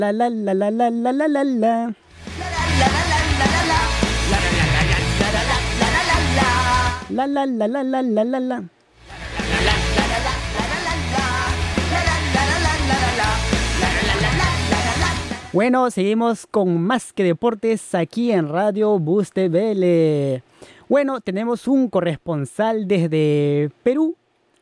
La la la la la la la la la. La la la la la la la la. Bueno, seguimos con Más que Deportes aquí en Radio Bus TVL. Bueno, tenemos un corresponsal desde Perú,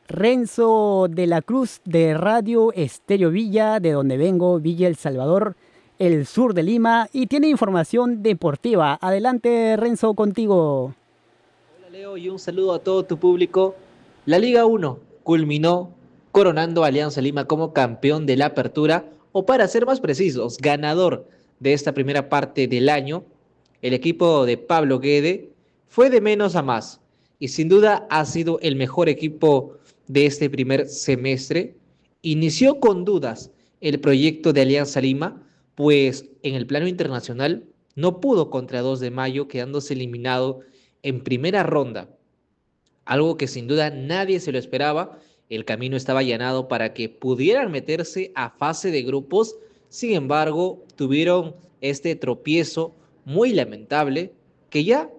Renzo de la Cruz de Radio Estéreo Villa, de donde vengo, Villa El Salvador, el sur de Lima, y tiene información deportiva. Adelante, Renzo, contigo. Hola Leo y un saludo a todo tu público. La Liga 1 culminó coronando a Alianza Lima como campeón de la apertura, o para ser más precisos, ganador de esta primera parte del año. El equipo de Pablo Guede fue de menos a más y sin duda ha sido el mejor equipo de este primer semestre. Inició con dudas el proyecto de Alianza Lima, pues en el plano internacional no pudo contra 2 de mayo, quedándose eliminado en primera ronda, algo que sin duda nadie se lo esperaba. El camino estaba allanado para que pudieran meterse a fase de grupos. Sin embargo, tuvieron este tropiezo muy lamentable que ya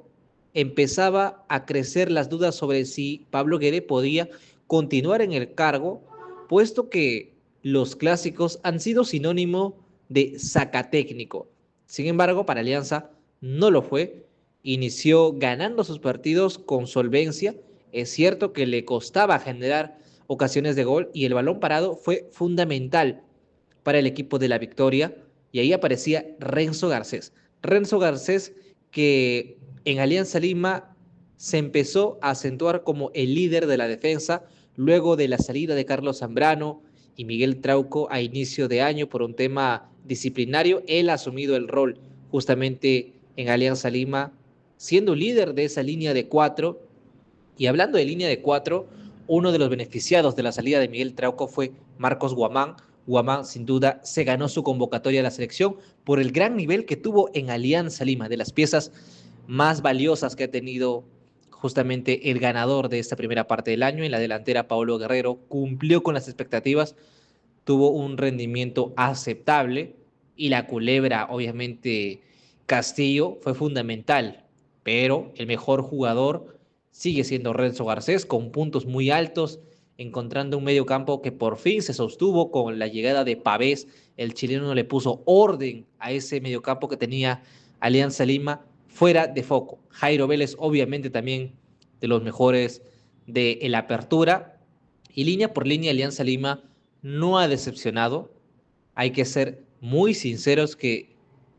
empezaba a crecer las dudas sobre si Pablo Guede podía continuar en el cargo, puesto que los clásicos han sido sinónimo de sacatécnico. Sin embargo, para Alianza no lo fue. Inició ganando sus partidos con solvencia. Es cierto que le costaba generar ocasiones de gol y el balón parado fue fundamental para el equipo de la victoria. Y ahí aparecía Renzo Garcés. Renzo Garcés, que en Alianza Lima se empezó a acentuar como el líder de la defensa luego de la salida de Carlos Zambrano y Miguel Trauco a inicio de año por un tema disciplinario. Él ha asumido el rol justamente en Alianza Lima, siendo líder de esa línea de 4. Y hablando de línea de 4, uno de los beneficiados de la salida de Miguel Trauco fue Marcos Guamán. Guamán sin duda se ganó su convocatoria a la selección por el gran nivel que tuvo en Alianza Lima, de las piezas más valiosas que ha tenido justamente el ganador de esta primera parte del año. En la delantera, Paolo Guerrero cumplió con las expectativas, tuvo un rendimiento aceptable, y la culebra, obviamente, Castillo fue fundamental, pero el mejor jugador sigue siendo Renzo Garcés, con puntos muy altos, encontrando un medio campo que por fin se sostuvo con la llegada de Pavés. El chileno le puso orden a ese mediocampo que tenía Alianza Lima fuera de foco. Jairo Vélez, obviamente, también de los mejores de la apertura. Y línea por línea, Alianza Lima no ha decepcionado. Hay que ser muy sinceros que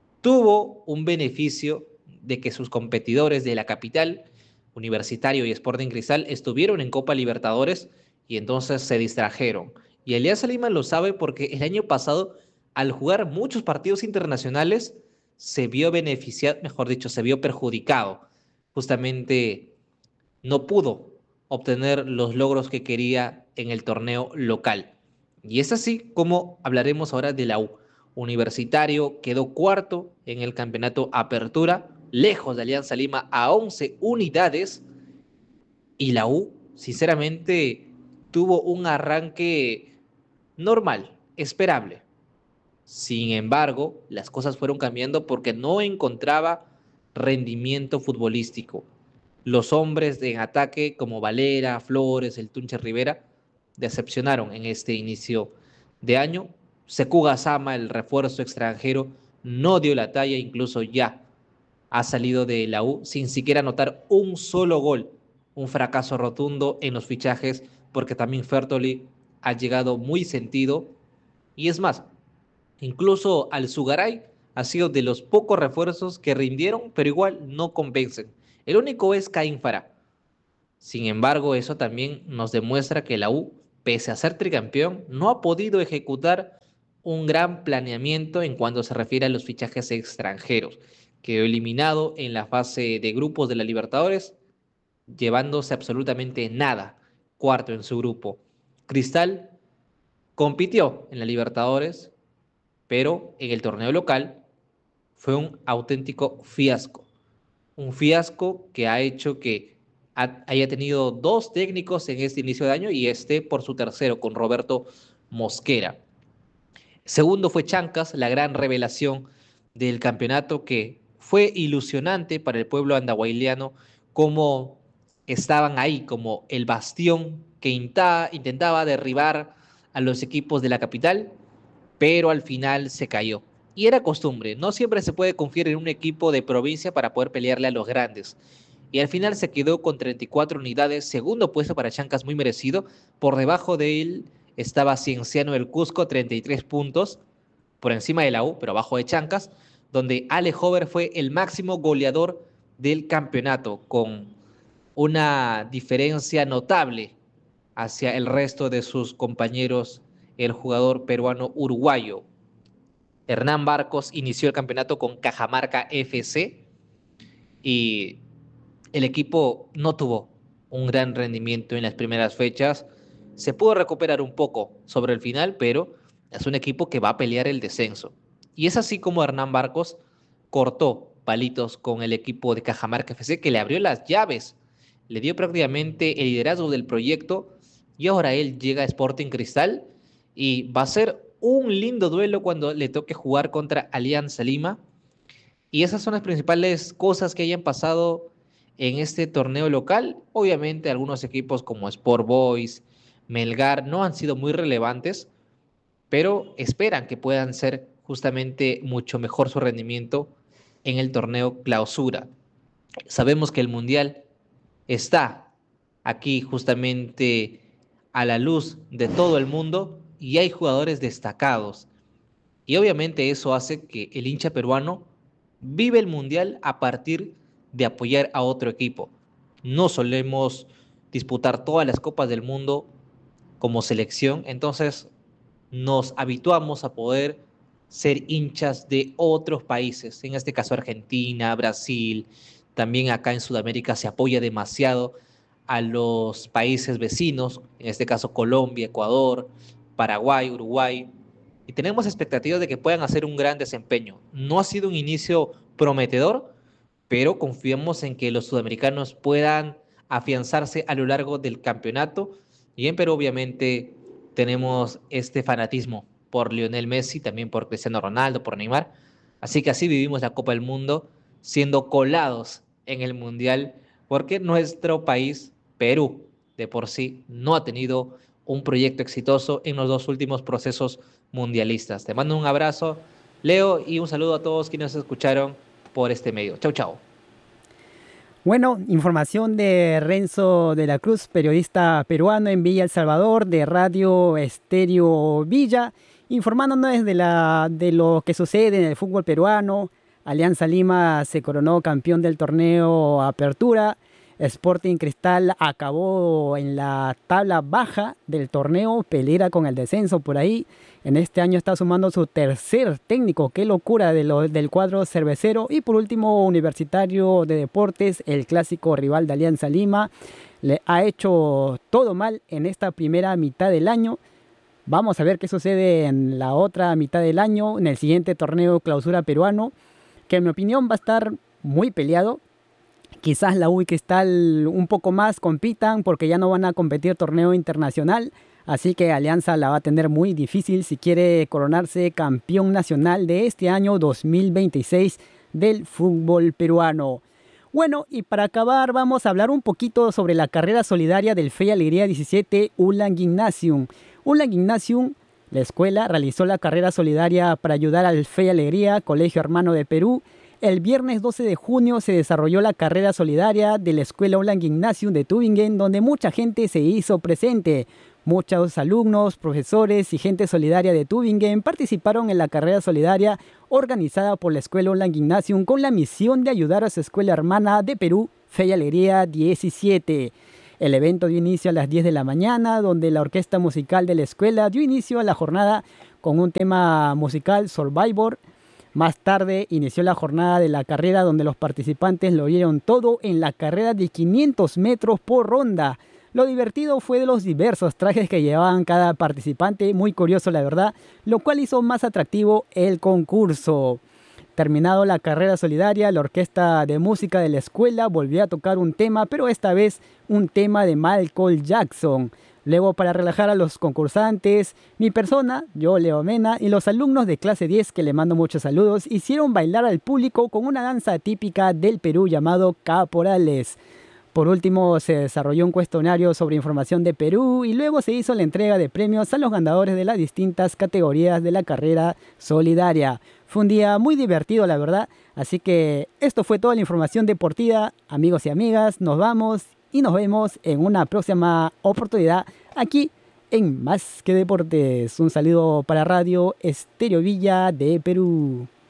tuvo un beneficio de que sus competidores de la capital, Universitario y Sporting Cristal, estuvieron en Copa Libertadores y entonces se distrajeron. Y Alianza Lima lo sabe porque el año pasado, al jugar muchos partidos internacionales, se vio beneficiado, mejor dicho, se vio perjudicado. Justamente no pudo obtener los logros que quería en el torneo local. Y es así como hablaremos ahora de la U. Universitario quedó cuarto en el campeonato Apertura, lejos de Alianza Lima a 11 unidades, y la U, sinceramente, tuvo un arranque normal, esperable. Sin embargo, las cosas fueron cambiando porque no encontraba rendimiento futbolístico. Los hombres en ataque como Valera, Flores, el Tunche Rivera decepcionaron en este inicio de año. Sekou Gassama, el refuerzo extranjero, no dio la talla, incluso ya ha salido de la U sin siquiera anotar un solo gol. Un fracaso rotundo en los fichajes porque también Fertoli ha llegado muy sentido. Y es más, incluso Al Zugaray ha sido de los pocos refuerzos que rindieron, pero igual no convencen. El único es Caín Fará. Sin embargo, eso también nos demuestra que la U, pese a ser tricampeón, no ha podido ejecutar un gran planeamiento en cuanto se refiere a los fichajes extranjeros. Quedó eliminado en la fase de grupos de la Libertadores, llevándose absolutamente nada, cuarto en su grupo. Cristal compitió en la Libertadores, pero en el torneo local fue un auténtico fiasco. Un fiasco que ha hecho que haya tenido dos técnicos en este inicio de año y este por su tercero, con Roberto Mosquera. Segundo fue Chancas, la gran revelación del campeonato que fue ilusionante para el pueblo andahuayliano, como estaban ahí, como el bastión que intentaba derribar a los equipos de la capital, pero al final se cayó. Y era costumbre, no siempre se puede confiar en un equipo de provincia para poder pelearle a los grandes. Y al final se quedó con 34 unidades, segundo puesto para Chancas, muy merecido. Por debajo de él estaba Cienciano del Cusco, 33 puntos, por encima de la U, pero abajo de Chancas, donde Ale Hover fue el máximo goleador del campeonato, con una diferencia notable hacia el resto de sus compañeros, el jugador peruano uruguayo. Hernán Barcos inició el campeonato con Cajamarca FC y el equipo no tuvo un gran rendimiento en las primeras fechas. Se pudo recuperar un poco sobre el final, pero es un equipo que va a pelear el descenso. Y es así como Hernán Barcos cortó palitos con el equipo de Cajamarca FC, que le abrió las llaves, le dio prácticamente el liderazgo del proyecto, y ahora él llega a Sporting Cristal y va a ser un lindo duelo cuando le toque jugar contra Alianza Lima. Y esas son las principales cosas que hayan pasado en este torneo local. Obviamente algunos equipos como Sport Boys, Melgar no han sido muy relevantes, pero esperan que puedan ser justamente mucho mejor su rendimiento en el torneo clausura. Sabemos que el Mundial está aquí justamente a la luz de todo el mundo y hay jugadores destacados. Y obviamente eso hace que el hincha peruano vive el Mundial a partir de apoyar a otro equipo. No solemos disputar todas las copas del mundo como selección, entonces nos habituamos a poder ser hinchas de otros países, en este caso Argentina, Brasil, también acá en Sudamérica se apoya demasiado a los países vecinos, en este caso Colombia, Ecuador, Paraguay, Uruguay, y tenemos expectativas de que puedan hacer un gran desempeño. No ha sido un inicio prometedor, pero confiamos en que los sudamericanos puedan afianzarse a lo largo del campeonato. Y en Perú, obviamente, tenemos este fanatismo por Lionel Messi, también por Cristiano Ronaldo, por Neymar. Así que así vivimos la Copa del Mundo, siendo colados en el Mundial, porque nuestro país, Perú, de por sí, no ha tenido un proyecto exitoso en los dos últimos procesos mundialistas. Te mando un abrazo, Leo, y un saludo a todos quienes nos escucharon por este medio. Chau, chau. Bueno, información de Renzo de la Cruz, periodista peruano en Villa El Salvador, de Radio Estéreo Villa, informándonos de lo que sucede en el fútbol peruano. Alianza Lima se coronó campeón del torneo Apertura. Sporting Cristal acabó en la tabla baja del torneo, pelea con el descenso por ahí. En este año está sumando su tercer técnico, qué locura del cuadro cervecero. Y por último, Universitario de Deportes, el clásico rival de Alianza Lima, le ha hecho todo mal en esta primera mitad del año. Vamos a ver qué sucede en la otra mitad del año, en el siguiente torneo clausura peruano, que en mi opinión va a estar muy peleado. Quizás la U y Cristal un poco más compitan porque ya no van a competir torneo internacional. Así que Alianza la va a tener muy difícil si quiere coronarse campeón nacional de este año 2026 del fútbol peruano. Bueno, y para acabar vamos a hablar un poquito sobre la carrera solidaria del Fe y Alegría 17 Ulan Gymnasium. Ulan Gymnasium, la escuela, realizó la carrera solidaria para ayudar al Fe y Alegría, Colegio Hermano de Perú. El viernes 12 de junio se desarrolló la carrera solidaria de la Escuela Ulan Gymnasium de Tübingen, donde mucha gente se hizo presente. Muchos alumnos, profesores y gente solidaria de Tübingen participaron en la carrera solidaria organizada por la Escuela Ulan Gymnasium con la misión de ayudar a su escuela hermana de Perú, Fe y Alegría 17. El evento dio inicio a las 10 de la mañana, donde la orquesta musical de la escuela dio inicio a la jornada con un tema musical Survivor. Más tarde inició la jornada de la carrera, donde los participantes lo dieron todo en la carrera de 500 metros por ronda. Lo divertido fue de los diversos trajes que llevaban cada participante, muy curioso la verdad, lo cual hizo más atractivo el concurso. Terminado la carrera solidaria, la orquesta de música de la escuela volvió a tocar un tema, pero esta vez un tema de Michael Jackson. Luego, para relajar a los concursantes, mi persona, yo Leo Mena, y los alumnos de clase 10, que le mando muchos saludos, hicieron bailar al público con una danza típica del Perú llamado caporales. Por último, se desarrolló un cuestionario sobre información de Perú y luego se hizo la entrega de premios a los ganadores de las distintas categorías de la carrera solidaria. Fue un día muy divertido, la verdad. Así que esto fue toda la información deportiva. Amigos y amigas, nos vamos y nos vemos en una próxima oportunidad aquí en Más que Deportes. Un saludo para Radio Estéreo Villa de Perú.